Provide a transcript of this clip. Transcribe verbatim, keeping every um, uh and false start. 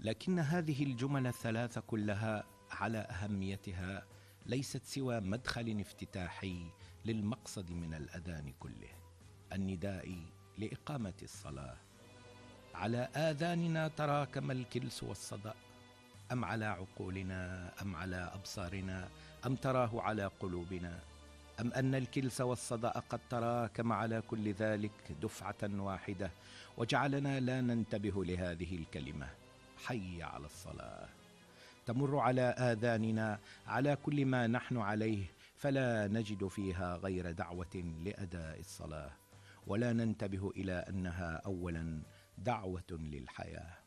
لكن هذه الجمل الثلاثة كلها على أهميتها ليست سوى مدخل افتتاحي للمقصد من الأذان كله، النداء لإقامة الصلاة. على آذاننا تراكم الكلس والصدأ، أم على عقولنا، أم على أبصارنا، أم تراه على قلوبنا، أم أن الكلس والصدأ قد تراكم على كل ذلك دفعة واحدة وجعلنا لا ننتبه لهذه الكلمة حي على الصلاة تمر على آذاننا على كل ما نحن عليه، فلا نجد فيها غير دعوة لأداء الصلاة، ولا ننتبه إلى أنها أولا دعوة للحياة.